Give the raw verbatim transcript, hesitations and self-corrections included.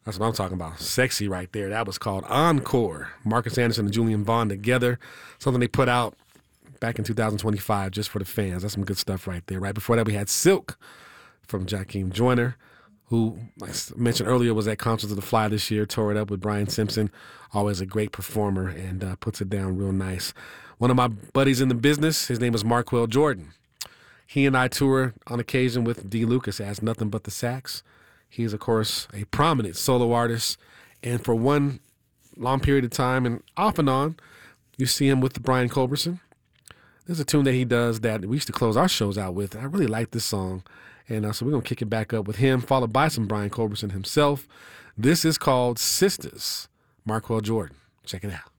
That's what I'm talking about. Sexy right there. That was called Encore. Marcus Anderson and Julian Vaughn together. Something they put out back in two thousand twenty-five just for the fans. That's some good stuff right there. Right before that, we had Silk from Jakeem Joyner, who, like I mentioned earlier, was at Concerts of the Fly this year, tore it up with Brian Simpson. Always a great performer and uh, puts it down real nice. One of my buddies in the business, his name is Marquel Jordan. He and I tour on occasion with D. Lucas as Nothing But the Sax. He is, of course, a prominent solo artist. And for one long period of time, and off and on, you see him with Brian Culberson. There's a tune that he does that we used to close our shows out with. I really like this song. And uh, so we're going to kick it back up with him, followed by some Brian Culberson himself. This is called Sisters. Marquel Jordan. Check it out.